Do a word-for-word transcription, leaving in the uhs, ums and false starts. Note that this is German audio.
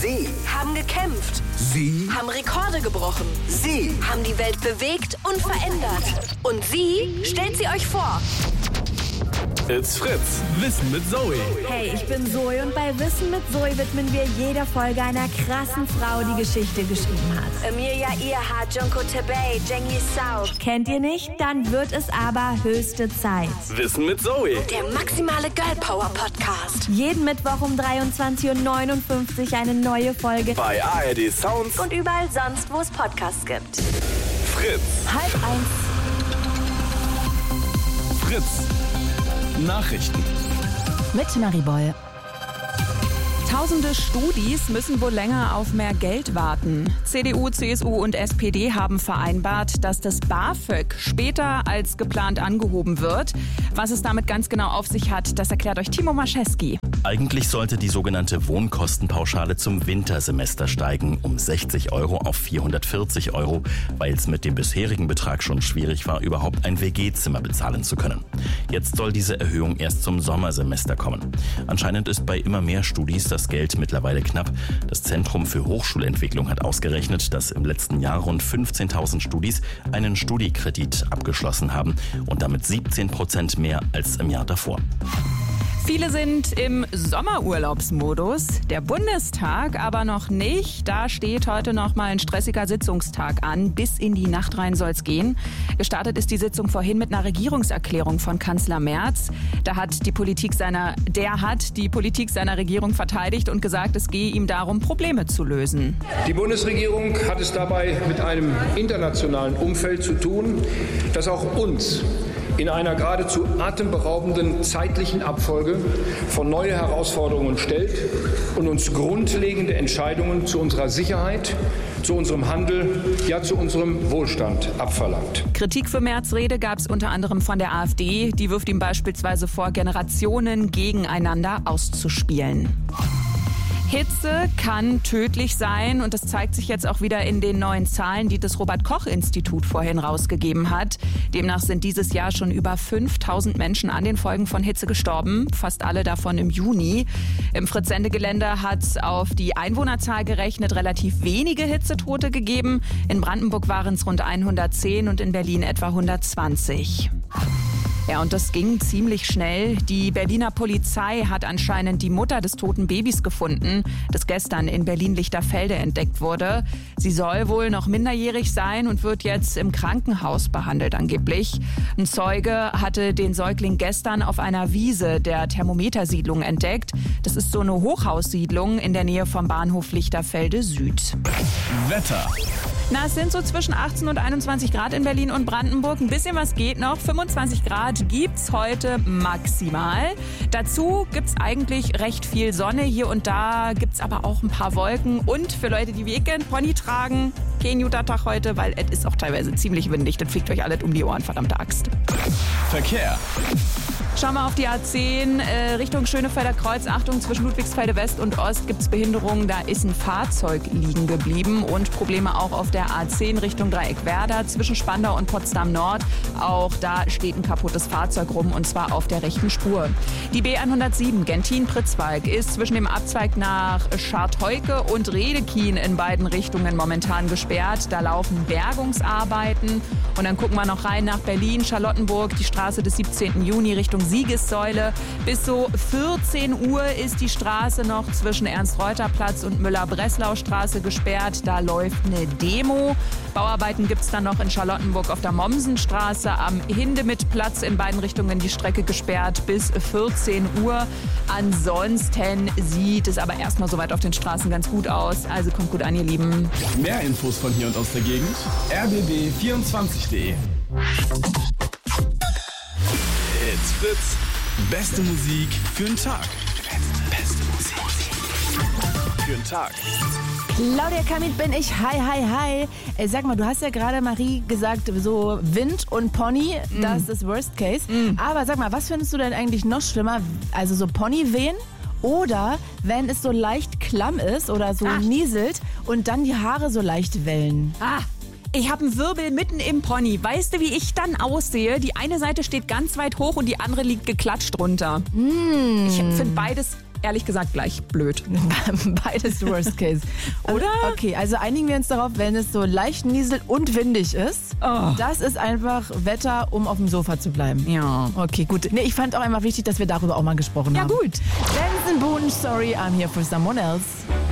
Sie haben gekämpft. Sie Haben Rekorde gebrochen. Sie Haben die Welt bewegt und verändert. Und sie stellt sie euch vor. It's Fritz. Wissen mit Zoe. Hey, ich bin Zoe und bei Wissen mit Zoe widmen wir jeder Folge einer krassen Frau, die Geschichte geschrieben hat. Emilia Earhart, Junko Tabay, Cengiz Sau. Kennt ihr nicht? Dann wird es aber höchste Zeit. Wissen mit Zoe. Der maximale Girl Power Podcast. Jeden Mittwoch um dreiundzwanzig Uhr neunundfünfzig eine neue Folge. Bei A R D Sounds. Und überall sonst, wo es Podcasts gibt. Fritz. Halb eins. Fritz. Nachrichten. Mit Marie Boll. Tausende Studis müssen wohl länger auf mehr Geld warten. C D U, C S U und S P D haben vereinbart, dass das BAföG später als geplant angehoben wird. Was es damit ganz genau auf sich hat, das erklärt euch Timo Maschewski. Eigentlich sollte die sogenannte Wohnkostenpauschale zum Wintersemester steigen, um sechzig Euro auf vierhundertvierzig Euro, weil es mit dem bisherigen Betrag schon schwierig war, überhaupt ein W G-Zimmer bezahlen zu können. Jetzt soll diese Erhöhung erst zum Sommersemester kommen. Anscheinend ist bei immer mehr Studis das Geld mittlerweile knapp. Das Zentrum für Hochschulentwicklung hat ausgerechnet, dass im letzten Jahr rund fünfzehntausend Studis einen Studiekredit abgeschlossen haben und damit siebzehn Prozent mehr als im Jahr davor. Viele sind im Sommerurlaubsmodus, der Bundestag aber noch nicht. Da steht heute noch mal ein stressiger Sitzungstag an. Bis in die Nacht rein soll es gehen. Gestartet ist die Sitzung vorhin mit einer Regierungserklärung von Kanzler Merz. Da hat die Politik seiner, der hat die Politik seiner Regierung verteidigt und gesagt, es gehe ihm darum, Probleme zu lösen. Die Bundesregierung hat es dabei mit einem internationalen Umfeld zu tun, das auch uns in einer geradezu atemberaubenden zeitlichen Abfolge von neue Herausforderungen stellt und uns grundlegende Entscheidungen zu unserer Sicherheit, zu unserem Handel, ja zu unserem Wohlstand abverlangt. Kritik für Merz' Rede gab es unter anderem von der AfD. Die wirft ihm beispielsweise vor, Generationen gegeneinander auszuspielen. Hitze kann tödlich sein und das zeigt sich jetzt auch wieder in den neuen Zahlen, die das Robert-Koch-Institut vorhin rausgegeben hat. Demnach sind dieses Jahr schon über fünftausend Menschen an den Folgen von Hitze gestorben, fast alle davon im Juni. Im Fritz-Sende-Gelände hat es auf die Einwohnerzahl gerechnet relativ wenige Hitzetote gegeben. In Brandenburg waren es rund hundertzehn und in Berlin etwa hundertzwanzig. Ja, und das ging ziemlich schnell. Die Berliner Polizei hat anscheinend die Mutter des toten Babys gefunden, das gestern in Berlin-Lichterfelde entdeckt wurde. Sie soll wohl noch minderjährig sein und wird jetzt im Krankenhaus behandelt angeblich. Ein Zeuge hatte den Säugling gestern auf einer Wiese der Thermometersiedlung entdeckt. Das ist so eine Hochhaussiedlung in der Nähe vom Bahnhof Lichterfelde Süd. Wetter. Na, es sind so zwischen achtzehn und einundzwanzig Grad in Berlin und Brandenburg. Ein bisschen was geht noch. fünfundzwanzig Grad gibt's heute maximal. Dazu gibt's eigentlich recht viel Sonne. Hier und da gibt's aber auch ein paar Wolken. Und für Leute, die wie ich Pony tragen, kein guter Tag heute, weil es ist auch teilweise ziemlich windig. Das fliegt euch alles um die Ohren, verdammte Axt. Verkehr. Schauen wir auf die A zehn äh, Richtung Schönefelder Kreuz. Achtung, zwischen Ludwigsfelde West und Ost gibt es Behinderungen. Da ist ein Fahrzeug liegen geblieben und Probleme auch auf der A zehn Richtung Dreieckwerder zwischen Spandau und Potsdam Nord. Auch da steht ein kaputtes Fahrzeug rum und zwar auf der rechten Spur. Die B hundertsieben Gentin-Pritzwalk ist zwischen dem Abzweig nach Schartheuke und Redekien in beiden Richtungen momentan gesperrt. Da laufen Bergungsarbeiten. Und dann gucken wir noch rein nach Berlin, Charlottenburg, die Straße des siebzehnten Juni Richtung Siegessäule. Bis so vierzehn Uhr ist die Straße noch zwischen Ernst-Reuter-Platz und Müller-Breslau-Straße gesperrt. Da läuft eine Demo. Bauarbeiten gibt es dann noch in Charlottenburg auf der Mommsenstraße. Am Hindemith-Platz in beiden Richtungen die Strecke gesperrt bis vierzehn Uhr. Ansonsten sieht es aber erstmal soweit auf den Straßen ganz gut aus. Also kommt gut an, ihr Lieben. Mehr Infos von hier und aus der Gegend. r b b vierundzwanzig punkt d e. It's Fritz. Beste Musik für den Tag. Beste Musik für den Tag. Claudia Kamit bin ich. Hi, hi, hi. Äh, sag mal, du hast ja gerade, Marie, gesagt, so Wind und Pony, mm. das ist das Worst Case. Mm. Aber sag mal, was findest du denn eigentlich noch schlimmer? Also so Ponywehen oder wenn es so leicht klamm ist oder so Ach. nieselt und dann die Haare so leicht wellen? Ah. Ich habe einen Wirbel mitten im Pony. Weißt du, wie ich dann aussehe? Die eine Seite steht ganz weit hoch und die andere liegt geklatscht runter. Mm. Ich finde beides ehrlich gesagt gleich blöd. Beides Worst Case. Oder? Okay, also einigen wir uns darauf, wenn es so leicht nieselt und windig ist, Oh. das ist einfach Wetter, um auf dem Sofa zu bleiben. Ja. Okay, gut. Nee, ich fand auch einfach wichtig, dass wir darüber auch mal gesprochen Ja, haben. gut. Benson Boone, sorry, I'm here for someone else.